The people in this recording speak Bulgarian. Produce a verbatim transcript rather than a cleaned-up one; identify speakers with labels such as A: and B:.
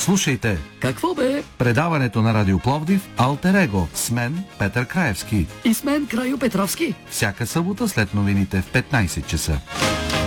A: Слушайте.
B: Какво бе?
A: Предаването на Радио Пловдив Алтер Его с мен Петър Краевски.
B: И с мен Крайо Петровски.
A: Всяка събота след новините в петнайсет часа.